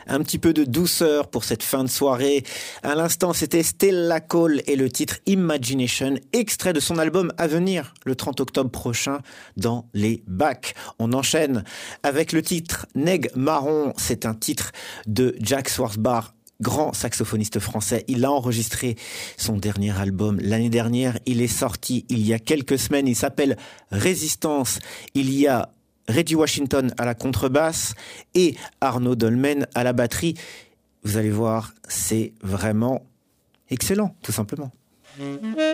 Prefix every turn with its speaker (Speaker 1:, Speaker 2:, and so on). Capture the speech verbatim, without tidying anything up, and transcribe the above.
Speaker 1: Un petit peu de douceur pour cette fin de soirée. À l'instant, c'était Stella Cole et le titre Imagination, extrait de son album à venir le trente octobre prochain dans les bacs. On enchaîne avec le titre Neg Marron. C'est un titre de Jack Schwartzbach, grand saxophoniste français. Il a enregistré son dernier album l'année dernière. Il est sorti il y a quelques semaines. Il s'appelle Résistance. Il y a Reggie Washington à la contrebasse et Arnaud Dolmen à la batterie. Vous allez voir, c'est vraiment excellent, tout simplement. Mmh.